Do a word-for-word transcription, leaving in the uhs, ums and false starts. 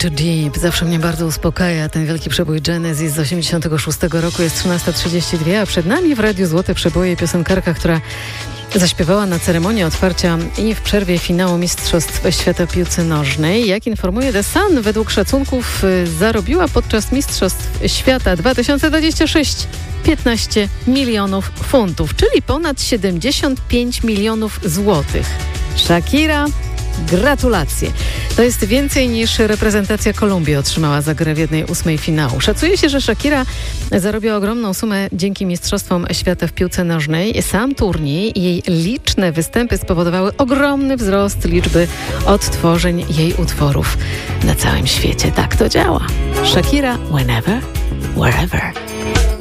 Too Deep. Zawsze mnie bardzo uspokaja ten wielki przebój Genesis z osiemdziesiątego szóstego roku. Jest trzynasta trzydzieści dwa, a przed nami w Radiu Złote Przeboje piosenkarka, która zaśpiewała na ceremonii otwarcia i w przerwie finału Mistrzostw Świata Piłce Nożnej. Jak informuje The Sun, według szacunków zarobiła podczas Mistrzostw Świata dwa tysiące dwudziestego szóstego piętnaście milionów funtów, czyli ponad siedemdziesiąt pięć milionów złotych. Shakira, gratulacje. To jest więcej niż reprezentacja Kolumbii otrzymała za grę w jednej ósmej finału. Szacuje się, że Shakira zarobiła ogromną sumę dzięki Mistrzostwom Świata w piłce nożnej. Sam turniej i jej liczne występy spowodowały ogromny wzrost liczby odtworzeń jej utworów na całym świecie. Tak to działa. Shakira, whenever, wherever.